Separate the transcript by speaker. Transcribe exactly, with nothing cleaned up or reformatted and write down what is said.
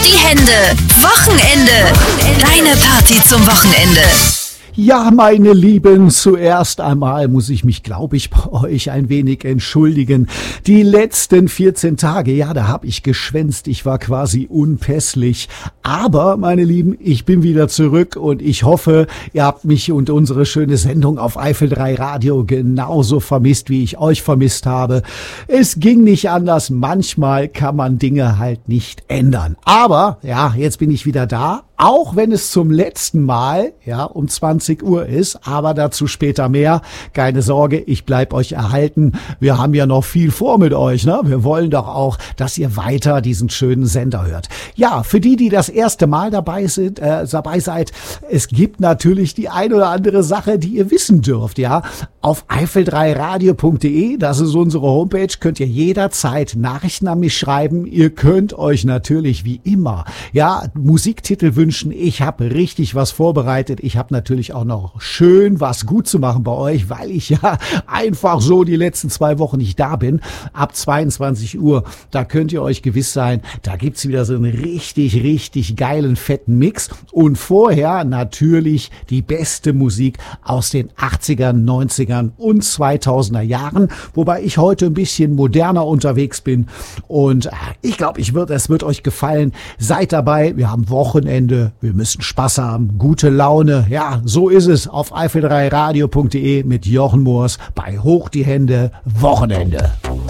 Speaker 1: die Hände. Wochenende. Deine Party zum Wochenende.
Speaker 2: Ja, meine Lieben, zuerst einmal muss ich mich, glaube ich, bei euch ein wenig entschuldigen. Die letzten vierzehn Tage, ja, da habe ich geschwänzt, ich war quasi unpässlich. Aber, meine Lieben, ich bin wieder zurück und ich hoffe, ihr habt mich und unsere schöne Sendung auf Eifel drei Radio genauso vermisst, wie ich euch vermisst habe. Es ging nicht anders, manchmal kann man Dinge halt nicht ändern. Aber, ja, jetzt bin ich wieder da. Auch wenn es zum letzten Mal, ja, um zwanzig Uhr ist, aber dazu später mehr. Keine Sorge, ich bleib euch erhalten. Wir haben ja noch viel vor mit euch, ne? Wir wollen doch auch, dass ihr weiter diesen schönen Sender hört. Ja, für die, die das erste Mal dabei sind, äh, dabei seid, es gibt natürlich die ein oder andere Sache, die ihr wissen dürft, ja. Auf eifel drei radio punkt de, das ist unsere Homepage, könnt ihr jederzeit Nachrichten an mich schreiben. Ihr könnt euch natürlich wie immer, ja, Musiktitel wünschen. Ich habe richtig was vorbereitet. Ich habe natürlich auch noch schön was gut zu machen bei euch, weil ich ja einfach so die letzten zwei Wochen nicht da bin. Ab zweiundzwanzig Uhr, da könnt ihr euch gewiss sein, da gibt's wieder so einen richtig, richtig geilen, fetten Mix. Und vorher natürlich die beste Musik aus den achtzigern, neunzigern und zweitausender Jahren. Wobei ich heute ein bisschen moderner unterwegs bin. Und ich glaube, ich wird, es wird euch gefallen. Seid dabei. Wir haben Wochenende. Wir müssen Spaß haben, gute Laune. Ja, so ist es auf eifel drei radio punkt de mit Jochen Moors bei Hoch die Hände Wochenende.